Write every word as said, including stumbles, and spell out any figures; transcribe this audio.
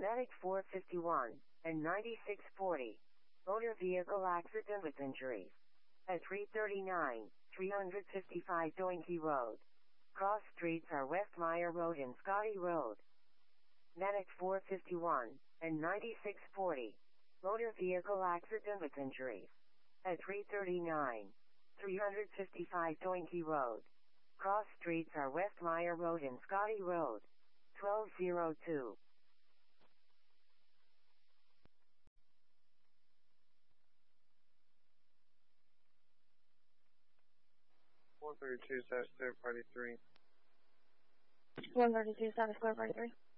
Medic four fifty-one and ninety-six forty. Motor vehicle accident with injuries. At three thirty-nine, three fifty-five Doinky Road. Cross streets are Westmeyer Road and Scotty Road. Medic four fifty-one and ninety-six forty. Motor vehicle accident with injuries. At three thirty-nine, three fifty-five Doinky Road. Cross streets are Westmeyer Road and Scotty Road. twelve oh two. one thirty-two, status clear, party three. one thirty-two, status clear, party three.